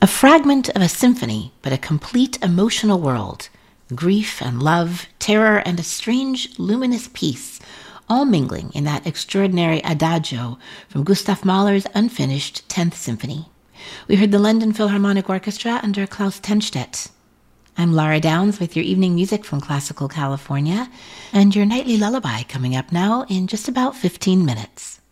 A fragment of a symphony, but a complete emotional world. Grief and love, terror and a strange, luminous peace, all mingling in that extraordinary adagio from Gustav Mahler's unfinished 10th Symphony. We heard the London Philharmonic Orchestra under Klaus Tennstedt. I'm Laura Downs with your evening music from Classical California, and your nightly lullaby coming up now in just about 15 minutes.